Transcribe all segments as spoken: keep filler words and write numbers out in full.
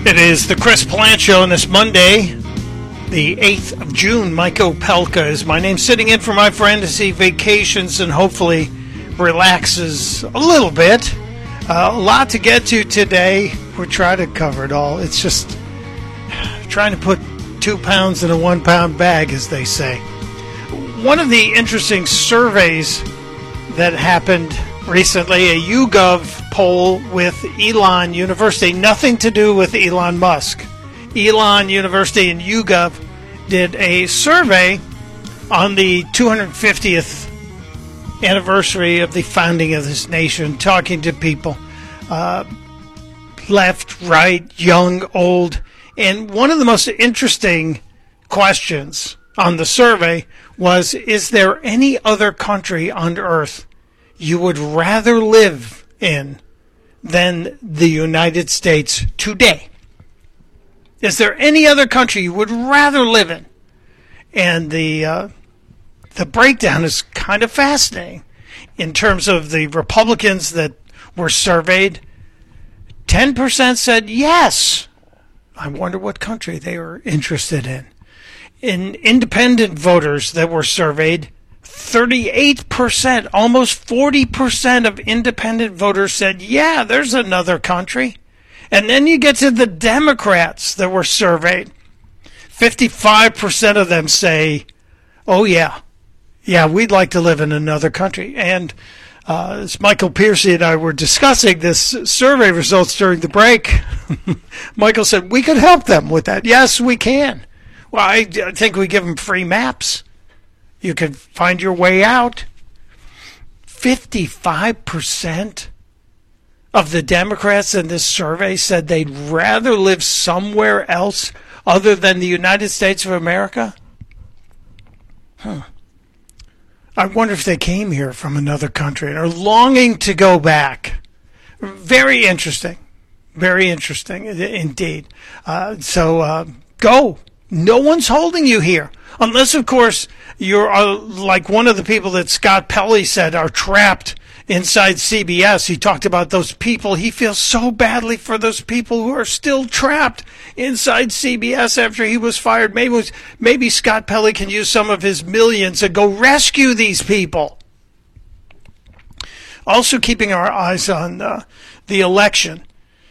It is the Chris Plante Show on this Monday, the eighth of June. Mike Opelka is my name, sitting in for my friend as he vacations and hopefully relaxes a little bit. Uh, a lot to get to today. We're trying to cover it all. It's just trying to put two pounds in a one-pound bag, as they say. One of the interesting surveys that happened recently, a YouGov poll with Elon University, nothing to do with Elon Musk. Elon University and YouGov did a survey on the two hundred fiftieth anniversary of the founding of this nation, talking to people, uh, left, right, young, old. And one of the most interesting questions on the survey was, is there any other country on earth you would rather live in than the United States today? Is there any other country you would rather live in? And the uh, the breakdown is kind of fascinating. In terms of the Republicans that were surveyed, ten percent said yes. I wonder what country they were interested in. In independent voters that were surveyed, thirty-eight percent, almost forty percent of independent voters said, yeah, there's another country. And then you get to the Democrats that were surveyed. fifty-five percent of them say, oh, yeah, yeah, we'd like to live in another country. And uh, as Michael Piercy and I were discussing this survey results during the break, Michael said, we could help them with that. Yes, we can. Well, I, I think we give them free maps. You can find your way out. fifty-five percent of the Democrats in this survey said they'd rather live somewhere else other than the United States of America. Huh. I wonder if they came here from another country and are longing to go back. Very interesting. Very interesting indeed. Uh, so uh, go. No one's holding you here. Unless, of course, you're uh, like one of the people that Scott Pelley said are trapped inside C B S. He talked about those people. He feels so badly for those people who are still trapped inside C B S after he was fired. Maybe, maybe Scott Pelley can use some of his millions and go rescue these people. Also keeping our eyes on uh, the election.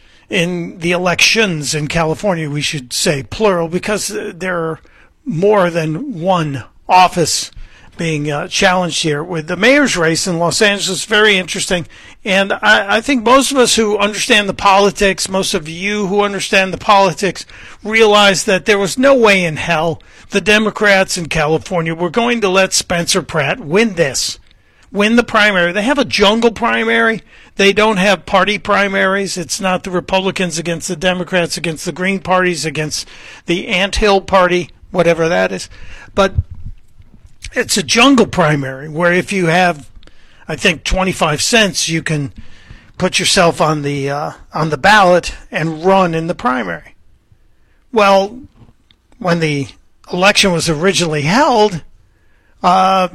In the elections in California, we should say plural, because there are more than one office being uh, challenged here. With the mayor's race in Los Angeles, very interesting. And I, I think most of us who understand the politics, most of you who understand the politics, realize that there was no way in hell the Democrats in California were going to let Spencer Pratt win this. Win the primary. They have a jungle primary. They don't have party primaries. It's not the Republicans against the Democrats, against the Green parties, against the Anthill Party, whatever that is. But it's a jungle primary where if you have, I think, twenty-five cents, you can put yourself on the uh, on the ballot and run in the primary. Well, when the election was originally held, uh,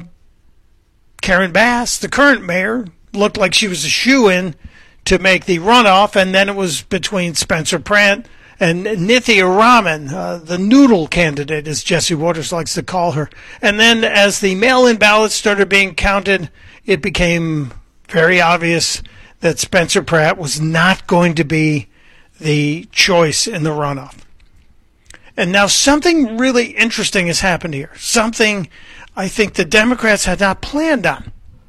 Karen Bass, the current mayor, looked like she was a shoo-in to make the runoff, and then it was between Spencer Pratt and Nithya Raman, uh, the noodle candidate, as Jesse Waters likes to call her. And then as the mail-in ballots started being counted, it became very obvious that Spencer Pratt was not going to be the choice in the runoff. And now something really interesting has happened here. Something I think the Democrats had not planned on.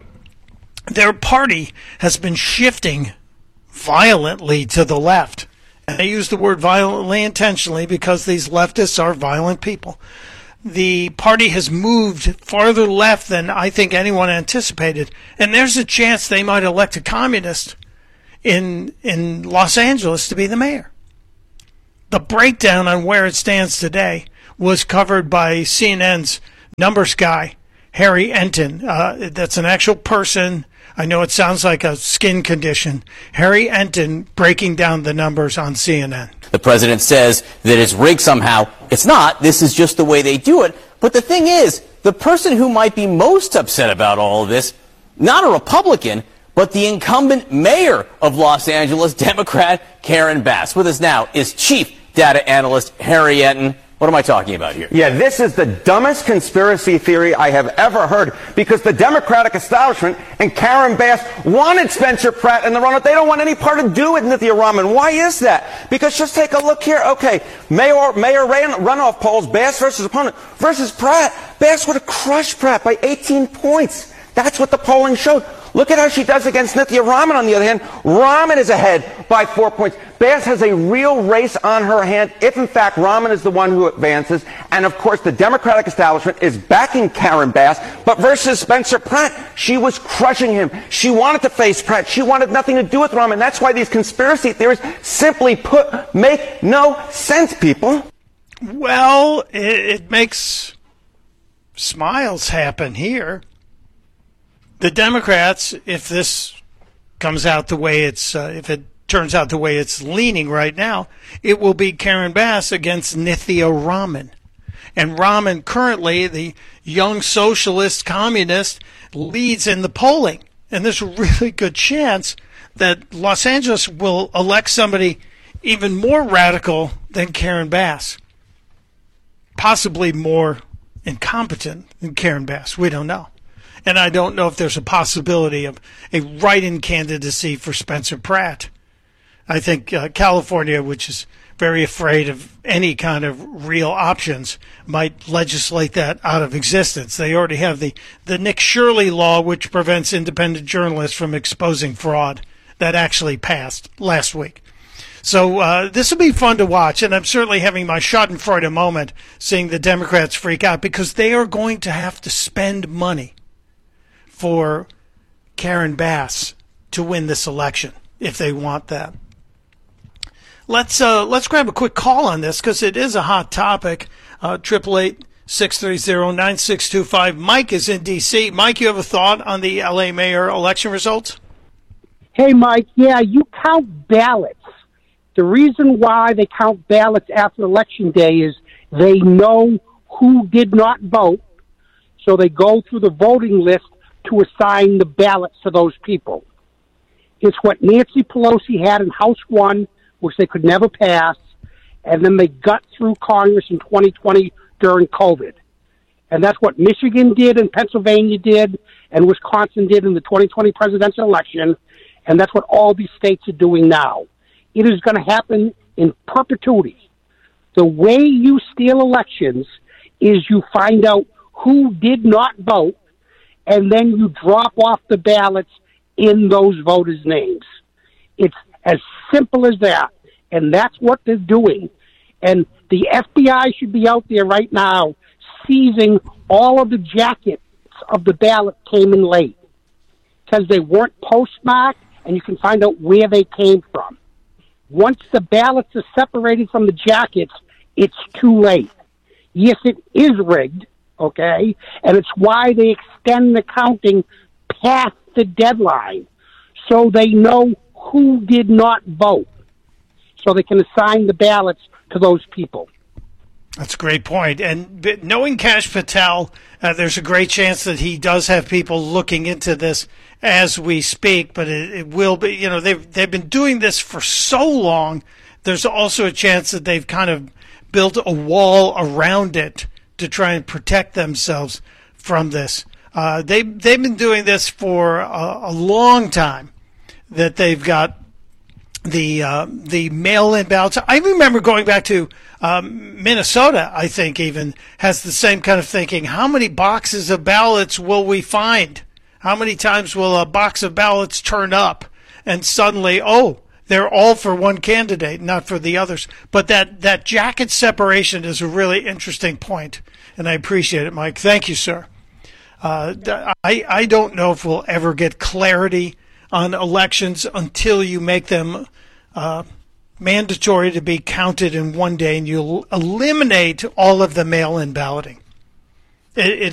Their party has been shifting violently to the left. And I use the word violently intentionally because these leftists are violent people. The party has moved farther left than I think anyone anticipated. And there's a chance they might elect a communist in in Los Angeles to be the mayor. The breakdown on where it stands today was covered by C N N's numbers guy, Harry Enton. Uh, that's an actual person. I know it sounds like a skin condition. Harry Enton breaking down the numbers on C N N. The president says that it's rigged somehow. It's not. This is just the way they do it. But the thing is, the person who might be most upset about all of this, not a Republican, but the incumbent mayor of Los Angeles, Democrat Karen Bass. With us now is Chief data analyst Harry Enton. What am I talking about here? Yeah, this is the dumbest conspiracy theory I have ever heard, because the Democratic establishment and Karen Bass wanted Spencer Pratt in the runoff. They don't want any part to do with Nithya Raman. Why is that? Because just take a look here. Okay, mayor, mayor runoff polls, Bass versus opponent versus Pratt. Bass would have crushed Pratt by eighteen points. That's what the polling showed. Look at how she does against Nithya Raman, on the other hand. Raman is ahead by four points. Bass has a real race on her hand if, in fact, Raman is the one who advances. And, of course, the Democratic establishment is backing Karen Bass. But versus Spencer Pratt, she was crushing him. She wanted to face Pratt. She wanted nothing to do with Raman. That's why these conspiracy theories, simply put, make no sense, people. Well, it, it makes smiles happen here. The Democrats, if this comes out the way it's, uh, if it turns out the way it's leaning right now, it will be Karen Bass against Nithya Raman. And Raman, currently, the young socialist communist, leads in the polling. And there's a really good chance that Los Angeles will elect somebody even more radical than Karen Bass. Possibly more incompetent than Karen Bass. We don't know. And I don't know if there's a possibility of a write-in candidacy for Spencer Pratt. I think uh, California, which is very afraid of any kind of real options, might legislate that out of existence. They already have the, the Nick Shirley law, which prevents independent journalists from exposing fraud. That actually passed last week. So uh, this will be fun to watch, and I'm certainly having my schadenfreude moment seeing the Democrats freak out, because they are going to have to spend money for Karen Bass to win this election if they want that. Let's uh, let's grab a quick call on this, because it is a hot topic. Triple eight six three zero nine six two five. Mike is in D C. Mike, you have a thought on the L A mayor election results? Hey, Mike. Yeah, you count ballots. The reason why they count ballots after Election Day is they know who did not vote, so they go through the voting list to assign the ballots to those people. It's what Nancy Pelosi had in House one, which they could never pass, and then they got through Congress in twenty twenty during COVID. And that's what Michigan did and Pennsylvania did and Wisconsin did in the twenty twenty presidential election, and that's what all these states are doing now. It is going to happen in perpetuity. The way you steal elections is you find out who did not vote, and then you drop off the ballots in those voters' names. It's as simple as that, and that's what they're doing. And the F B I should be out there right now seizing all of the jackets of the ballot came in late, because they weren't postmarked, and you can find out where they came from. Once the ballots are separated from the jackets, it's too late. Yes, it is rigged, okay? And it's why they extend the counting past the deadline, so they know who did not vote, so they can assign the ballots to those people. That's a great point. And knowing Kash Patel, uh, there's a great chance that he does have people looking into this as we speak, but it, it will be, you know, they've, they've been doing this for so long. There's also a chance that they've kind of built a wall around it to try and protect themselves from this. Uh, they, they've been doing this for a, a long time, that they've got the uh, the mail-in ballots. I remember going back to um, Minnesota, I think even, has the same kind of thinking. How many boxes of ballots will we find? How many times will a box of ballots turn up? And suddenly, oh, they're all for one candidate, not for the others. But that, that jacket separation is a really interesting point, and I appreciate it, Mike. Thank you, sir. Uh, I, I don't know if we'll ever get clarity on elections until you make them uh, mandatory to be counted in one day, and you eliminate all of the mail-in balloting. It, it